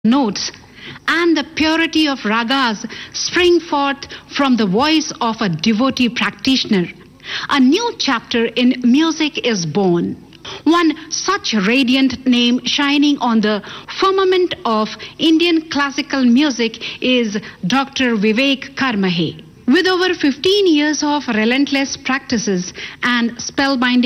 notes, and the purity of ragas spring forth from the voice of a devotee practitioner. A new chapter in music is born. One such radiant name shining on the firmament of Indian classical music is Dr. Vivek Karmahe. With over 15 years of relentless practices and spellbinding